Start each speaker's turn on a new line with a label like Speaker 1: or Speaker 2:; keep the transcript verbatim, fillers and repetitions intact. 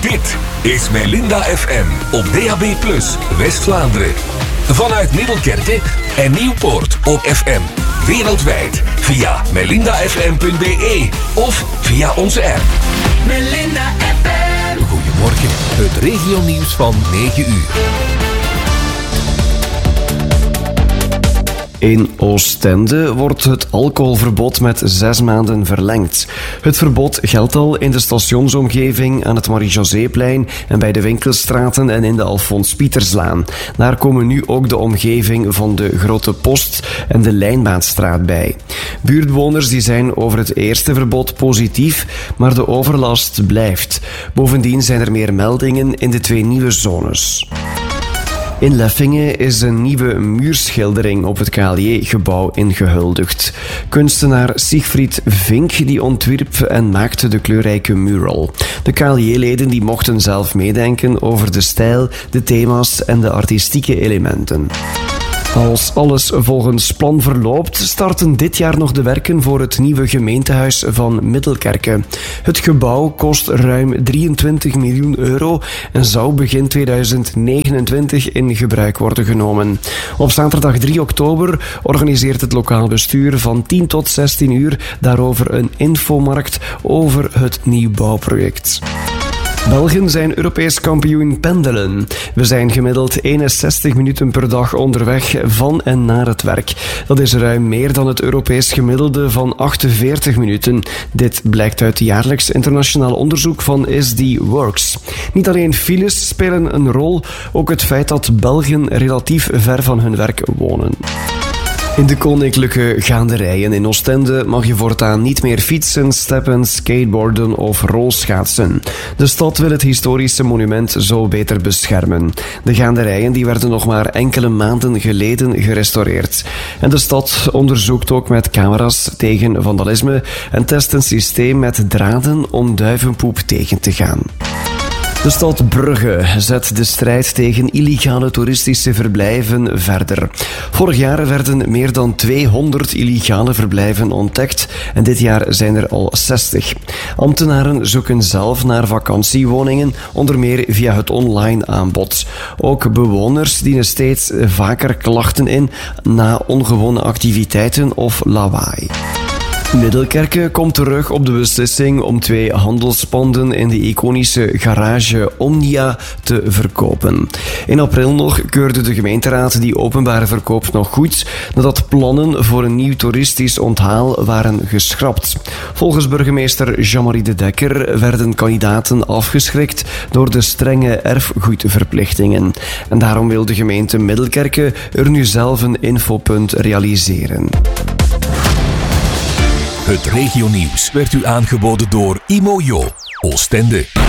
Speaker 1: Dit is Melinda F M op D A B plus, West-Vlaanderen. Vanuit Middelkerke en Nieuwpoort op F M. Wereldwijd via melinda f m punt b e of via onze app.
Speaker 2: Melinda F M.
Speaker 1: Goedemorgen, het regionieuws van negen uur.
Speaker 3: In Oostende wordt het alcoholverbod met zes maanden verlengd. Het verbod geldt al in de stationsomgeving, aan het Marie-Joséplein en bij de winkelstraten en in de Alfons Pieterslaan. Daar komen nu ook de omgeving van de Grote Post en de Lijnbaanstraat bij. Buurtbewoners die zijn over het eerste verbod positief, maar de overlast blijft. Bovendien zijn er meer meldingen in de twee nieuwe zones. In Leffingen is een nieuwe muurschildering op het K L J-gebouw ingehuldigd. Kunstenaar Siegfried Vink die ontwierp en maakte de kleurrijke mural. De K L J-leden die mochten zelf meedenken over de stijl, de thema's en de artistieke elementen. Als alles volgens plan verloopt, starten dit jaar nog de werken voor het nieuwe gemeentehuis van Middelkerke. Het gebouw kost ruim drieëntwintig miljoen euro en zou begin tweeduizend negenentwintig in gebruik worden genomen. Op zaterdag drie oktober organiseert het lokaal bestuur van tien tot zestien uur daarover een infomarkt over het nieuwbouwproject. Belgen zijn Europees kampioen pendelen. We zijn gemiddeld eenenzestig minuten per dag onderweg van en naar het werk. Dat is ruim meer dan het Europees gemiddelde van achtenveertig minuten. Dit blijkt uit jaarlijks internationaal onderzoek van S D Works. Niet alleen files spelen een rol, ook het feit dat Belgen relatief ver van hun werk wonen. In de koninklijke gaanderijen in Oostende mag je voortaan niet meer fietsen, steppen, skateboarden of rolschaatsen. De stad wil het historische monument zo beter beschermen. De gaanderijen die werden nog maar enkele maanden geleden gerestaureerd. En de stad onderzoekt ook met camera's tegen vandalisme en test een systeem met draden om duivenpoep tegen te gaan. De stad Brugge zet de strijd tegen illegale toeristische verblijven verder. Vorig jaar werden meer dan tweehonderd illegale verblijven ontdekt en dit jaar zijn er al zestig. Ambtenaren zoeken zelf naar vakantiewoningen, onder meer via het online aanbod. Ook bewoners dienen steeds vaker klachten in na ongewone activiteiten of lawaai. Middelkerke komt terug op de beslissing om twee handelspanden in de iconische garage Omnia te verkopen. In april nog keurde de gemeenteraad die openbare verkoop nog goed, nadat plannen voor een nieuw toeristisch onthaal waren geschrapt. Volgens burgemeester Jean-Marie de Dekker werden kandidaten afgeschrikt door de strenge erfgoedverplichtingen. En daarom wil de gemeente Middelkerke er nu zelf een infopunt realiseren.
Speaker 1: Het regionieuws werd u aangeboden door Imojo, Oostende.